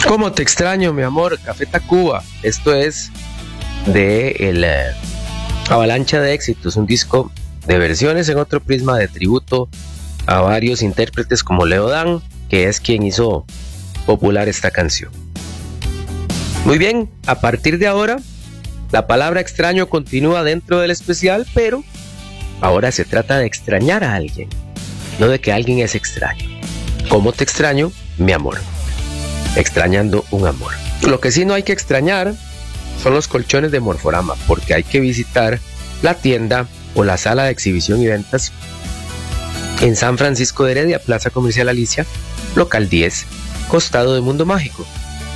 ¿Cómo te extraño, mi amor? Café Tacuba. Esto es de el Avalancha de Éxitos, un disco de versiones en otro prisma de tributo a varios intérpretes como Leo Dan, que es quien hizo popular esta canción. Muy bien, a partir de ahora, la palabra extraño continúa dentro del especial, pero ahora se trata de extrañar a alguien, no de que alguien es extraño. ¿Cómo te extraño, mi amor? Extrañando un amor. Lo que sí no hay que extrañar son los colchones de Morforama, porque hay que visitar la tienda o la sala de exhibición y ventas en San Francisco de Heredia, Plaza Comercial Alicia, local 10, costado de Mundo Mágico,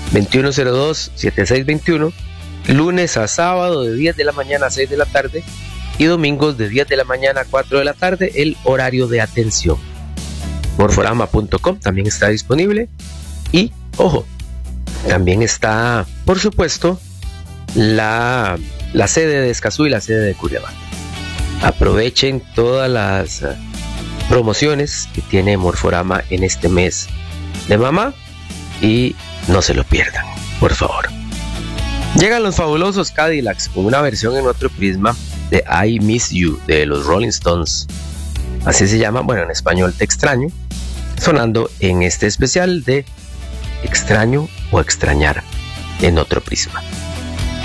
2102-7621, lunes a sábado de 10 de la mañana a 6 de la tarde y domingos de 10 de la mañana a 4 de la tarde, el horario de atención. Morforama.com también está disponible y, ojo, también está, por supuesto, la sede de Escazú y la sede de Curiabá. Aprovechen todas las promociones que tiene Morforama en este mes de mamá y no se lo pierdan, por favor. Llegan los fabulosos Cadillacs con una versión en otro prisma de I Miss You de los Rolling Stones. Así se llama, bueno, en español Te Extraño, sonando en este especial de Extraño o Extrañar en otro prisma.